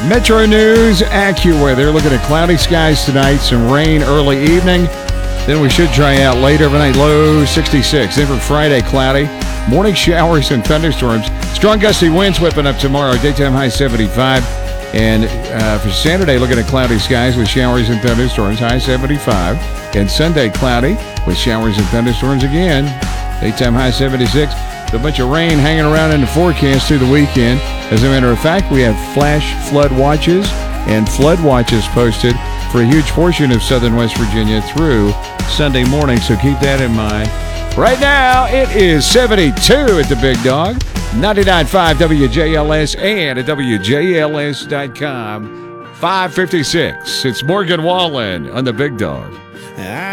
Metro News AccuWeather. Looking at cloudy skies tonight, some rain early evening. Then we should dry out late overnight, low 66. Then for Friday, cloudy. Morning showers and thunderstorms. Strong gusty winds whipping up tomorrow. Daytime high 75. And for Saturday, looking at cloudy skies with showers and thunderstorms, high 75. And Sunday, cloudy with showers and thunderstorms again. Daytime high 76. A bunch of rain hanging around in the forecast through the weekend. As a matter of fact, we have flash flood watches and flood watches posted for a huge portion of southern West Virginia through Sunday morning, so keep that in mind. Right now, it is 72 at the Big Dog, 99.5 WJLS and at WJLS.com, 5:56. It's Morgan Wallen on the Big Dog.